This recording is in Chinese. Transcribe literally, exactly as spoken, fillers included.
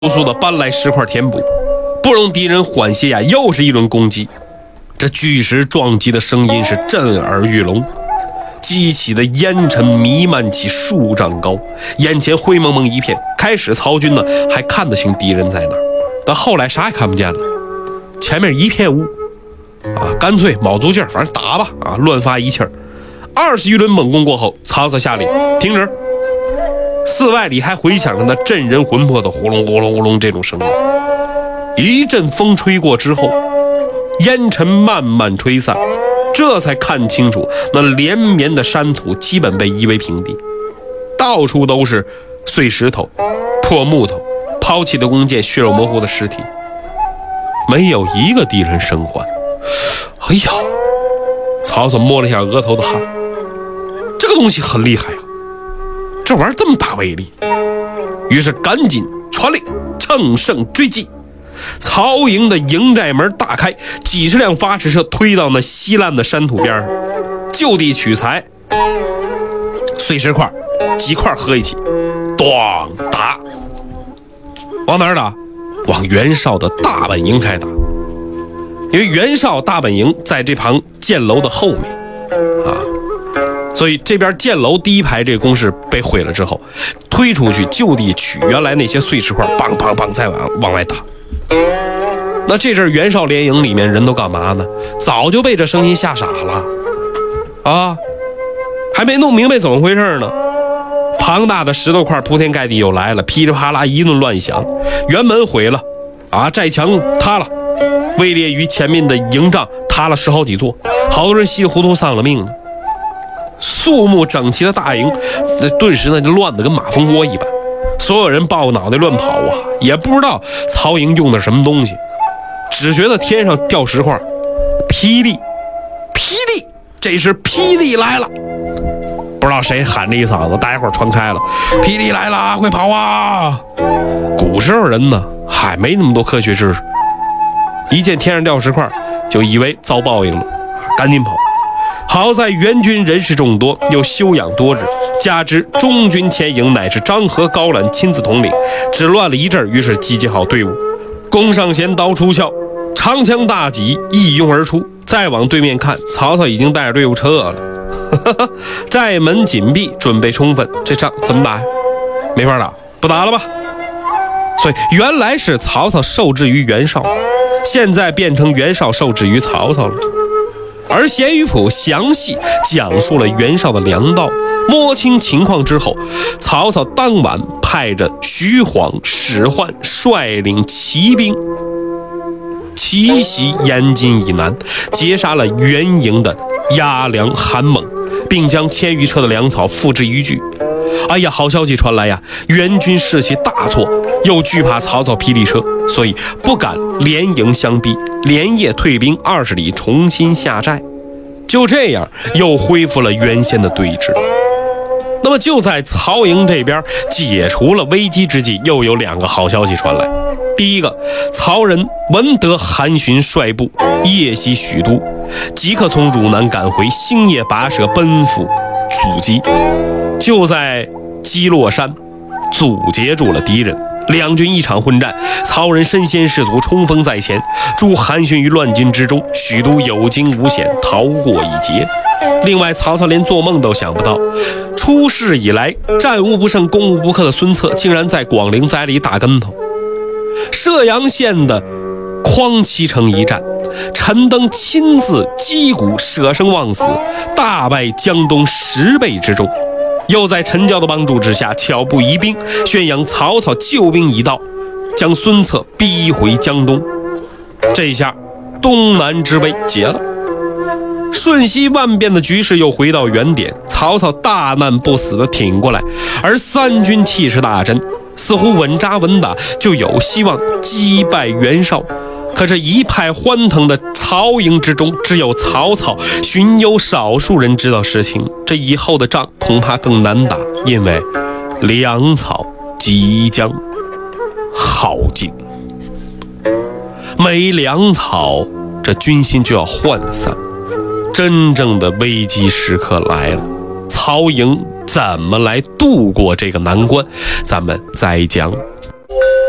速的搬来石块填补，不容敌人缓歇呀，又是一轮攻击。这巨石撞击的声音是震耳欲聋，激起的烟尘弥漫起数丈高，眼前灰蒙蒙一片。开始曹军呢还看得清敌人在哪儿，但后来啥也看不见了，前面一片雾啊，干脆卯足劲儿，反正打吧啊，乱发一气儿。二十余轮猛攻过后，曹操下令停止。寺外里还回响着那震人魂魄的呼隆呼隆呼隆这种声音。一阵风吹过之后，烟尘慢慢吹散，这才看清楚那连绵的山土基本被夷为平地，到处都是碎石头、破木头、抛弃的弓箭、血肉模糊的尸体，没有一个敌人生还。哎呀，曹操摸了一下额头的汗，这个东西很厉害啊，这玩意儿这么大威力。于是赶紧传令乘胜追击。曹营的营寨门大开，几十辆发矢车推到那稀烂的山土边上，就地取材，碎石块几块合一起，咣打。往哪儿打？往袁绍的大本营开打。因为袁绍大本营在这旁箭楼的后面啊，所以这边箭楼第一排这个工事被毁了之后，推出去就地取原来那些碎石块，梆梆梆再往往外打。那这阵袁绍连营里面人都干嘛呢？早就被这声音吓傻了啊，还没弄明白怎么回事呢。庞大的石头块铺天盖地又来了，噼里啪啦一顿乱响，辕门毁了啊，寨墙塌了，位列于前面的营帐塌了十好几座，好多人稀里糊涂丧了命了。肃穆整齐的大营顿时呢就乱得跟马蜂窝一般，所有人抱脑袋乱跑啊，也不知道曹营用的什么东西，只觉得天上掉石块，霹雳霹雳，这是霹雳来了。不知道谁喊这一嗓子，大家伙传开了，霹雳来了，快跑啊！古时候人呢还没那么多科学知识，一见天上掉石块就以为遭报应了，赶紧跑。好在援军人士众多，又休养多日，加之中军前营乃是张合、高览亲自统领，只乱了一阵，于是集结好队伍，弓上弦，刀出鞘，长枪大戟一拥而出。再往对面看，曹操已经带着队伍撤了，寨门紧闭，准备充分，这仗怎么打呀？没法打，不打了吧。所以原来是曹操受制于袁绍，现在变成袁绍受制于曹操了。而贤于谱详细讲述了袁绍的粮道，摸清情况之后，曹操当晚派着徐晃、史涣率领骑兵奇袭延津以南，截杀了袁营的押粮韩猛，并将千余车的粮草付之一炬。哎呀，好消息传来呀，袁军士气大挫，又惧怕曹操霹雳车，所以不敢连营相逼，连夜退兵二十里，重新下寨。就这样又恢复了原先的对峙。那么就在曹营这边解除了危机之际，又有两个好消息传来。第一个，曹仁闻得韩荀率部夜袭许都，即刻从汝南赶回，星夜跋涉奔赴阻击，就在基洛山阻截住了敌人。两军一场混战，曹仁身先士卒，冲锋在前，助韩荀于乱军之中，许都有惊无险，逃过一劫。另外，曹操连做梦都想不到，出世以来战无不胜、攻无不克的孙策，竟然在广陵栽了一大跟头。射阳县的匡齐城一战，陈登亲自击鼓舍生忘死，大败江东十倍之众。又在陈教的帮助之下，巧布疑兵，宣扬曹操救兵已到，将孙策逼回江东。这一下东南之危解了，瞬息万变的局势又回到原点，曹操大难不死的挺过来，而三军气势大振，似乎稳扎稳打就有希望击败袁绍。可这一派欢腾的曹营之中，只有曹操、荀攸少数人知道实情。这以后的仗恐怕更难打，因为粮草即将耗尽。没粮草，这军心就要涣散，真正的危机时刻来了。曹营怎么来度过这个难关，咱们再讲。